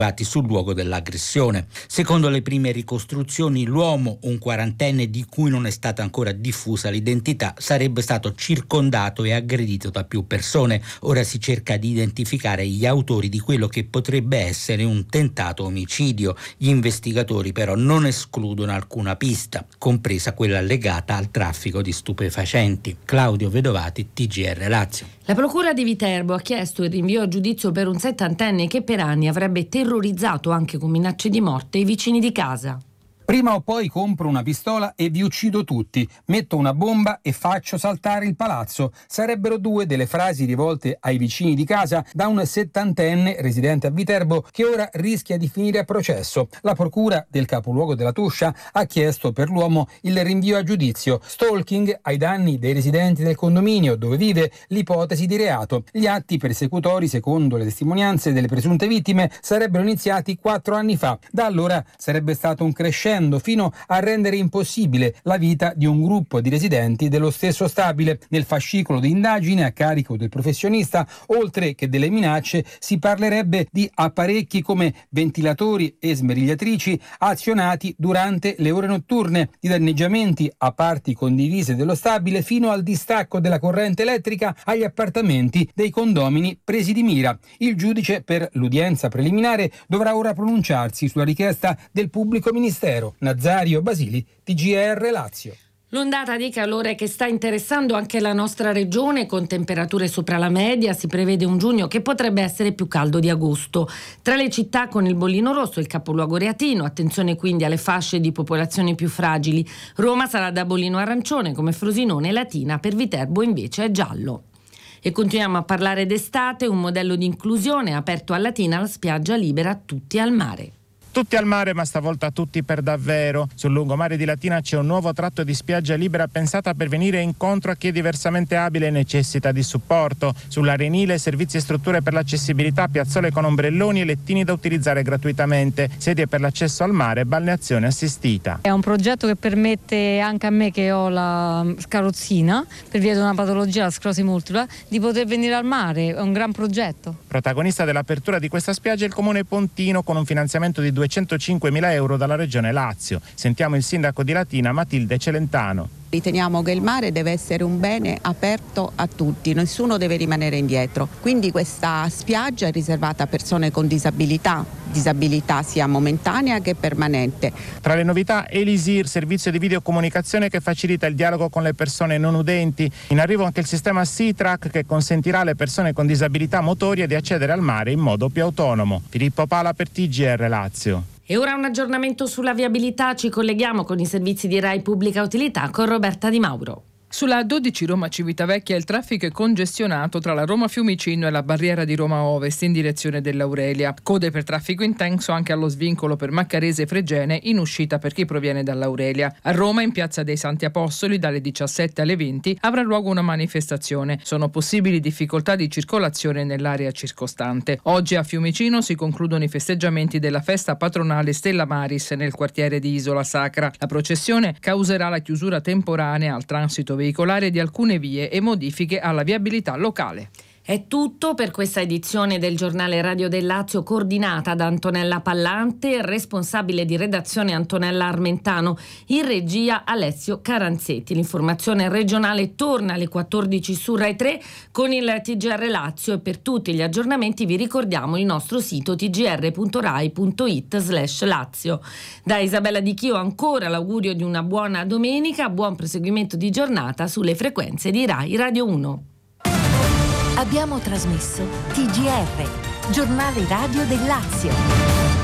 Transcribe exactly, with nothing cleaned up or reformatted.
sul luogo dell'aggressione. Secondo le prime ricostruzioni, l'uomo, un quarantenne di cui non è stata ancora diffusa l'identità, sarebbe stato circondato e aggredito da più persone. Ora si cerca di identificare gli autori di quello che potrebbe essere un tentato omicidio. Gli investigatori però non escludono alcuna pista, compresa quella legata al traffico di stupefacenti. Claudio Vedovati, T G R Lazio. La procura di Viterbo ha chiesto il rinvio a giudizio per un settantenne che per anni avrebbe terrorizzato anche con minacce di morte i vicini di casa. Prima o poi compro una pistola e vi uccido tutti, metto una bomba e faccio saltare il palazzo. Sarebbero due delle frasi rivolte ai vicini di casa da un settantenne residente a Viterbo che ora rischia di finire a processo. La procura del capoluogo della Tuscia ha chiesto per l'uomo il rinvio a giudizio. Stalking ai danni dei residenti del condominio dove vive, l'ipotesi di reato. Gli atti persecutori, secondo le testimonianze delle presunte vittime, sarebbero iniziati quattro anni fa. Da allora sarebbe stato un crescendo fino a rendere impossibile la vita di un gruppo di residenti dello stesso stabile. Nel fascicolo di indagine a carico del professionista, oltre che delle minacce, si parlerebbe di apparecchi come ventilatori e smerigliatrici azionati durante le ore notturne, di danneggiamenti a parti condivise dello stabile fino al distacco della corrente elettrica agli appartamenti dei condomini presi di mira. Il giudice per l'udienza preliminare dovrà ora pronunciarsi sulla richiesta del pubblico ministero. Nazario Basili, T G R Lazio. L'ondata di calore che sta interessando anche la nostra regione, con temperature sopra la media, si prevede un giugno che potrebbe essere più caldo di agosto. Tra le città con il bollino rosso il capoluogo reatino, attenzione quindi alle fasce di popolazioni più fragili. Roma sarà da bollino arancione come Frosinone e Latina, per Viterbo invece è giallo. E continuiamo a parlare d'estate, un modello di inclusione aperto a Latina, la spiaggia libera tutti al mare. Tutti al mare, ma stavolta tutti per davvero. Sul lungomare di Latina c'è un nuovo tratto di spiaggia libera pensata per venire incontro a chi è diversamente abile e necessita di supporto. Sull'arenile servizi e strutture per l'accessibilità, piazzole con ombrelloni e lettini da utilizzare gratuitamente, sedie per l'accesso al mare e balneazione assistita. È un progetto che permette anche a me, che ho la scarrozzina per via di una patologia, la sclerosi multipla, di poter venire al mare. È un gran progetto. Protagonista dell'apertura di questa spiaggia è il comune pontino, con un finanziamento di duecentocinquemila euro dalla regione Lazio. Sentiamo il sindaco di Latina, Matilde Celentano. Riteniamo che il mare deve essere un bene aperto a tutti, nessuno deve rimanere indietro. Quindi questa spiaggia è riservata a persone con disabilità, disabilità sia momentanea che permanente. Tra le novità Elisir, servizio di videocomunicazione che facilita il dialogo con le persone non udenti. In arrivo anche il sistema Sea-Track che consentirà alle persone con disabilità motorie di accedere al mare in modo più autonomo. Filippo Pala per T G R Lazio. E ora un aggiornamento sulla viabilità, ci colleghiamo con i servizi di Rai Pubblica Utilità con Roberta Di Mauro. Sulla A dodici Roma-Civitavecchia il traffico è congestionato tra la Roma-Fiumicino e la barriera di Roma Ovest in direzione dell'Aurelia. Code per traffico intenso anche allo svincolo per Maccarese Fregene in uscita per chi proviene dall'Aurelia. A Roma, in piazza dei Santi Apostoli, dalle diciassette alle venti avrà luogo una manifestazione. Sono possibili difficoltà di circolazione nell'area circostante. Oggi a Fiumicino si concludono i festeggiamenti della festa patronale Stella Maris nel quartiere di Isola Sacra. La processione causerà la chiusura temporanea al transito veicolare di alcune vie e modifiche alla viabilità locale. È tutto per questa edizione del giornale Radio del Lazio, coordinata da Antonella Pallante, responsabile di redazione Antonella Armentano, in regia Alessio Caranzetti. L'informazione regionale torna alle quattordici su Rai tre con il T G R Lazio, e per tutti gli aggiornamenti vi ricordiamo il nostro sito t g r punto rai punto i t slash lazio. Da Isabella Di Chio ancora l'augurio di una buona domenica, buon proseguimento di giornata sulle frequenze di Rai Radio uno. Abbiamo trasmesso T G R, giornale radio del Lazio.